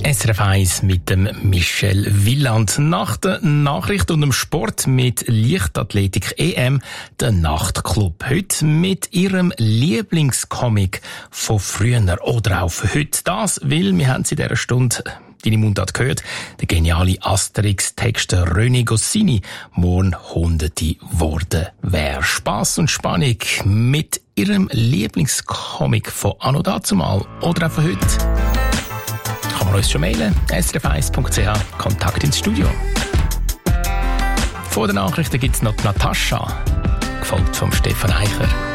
SRF 1 mit dem Michel Wieland. Nach der Nachricht und dem Sport mit Leichtathletik EM, der Nachtclub. Heute mit ihrem Lieblingscomic von früher oder auch für heute. Das, weil wir haben es in dieser Stunde deine Mundart gehört, der geniale Asterix-Texter René Goscinny morgen Hunderte worden wäre. Spass und Spannung mit ihrem Lieblingscomic von anno dazumal oder auch von heute. Kann man uns schon mailen, srf1.ch, Kontakt ins Studio. Vor den Nachrichten gibt es noch die Natascha, gefolgt vom Stefan Eicher.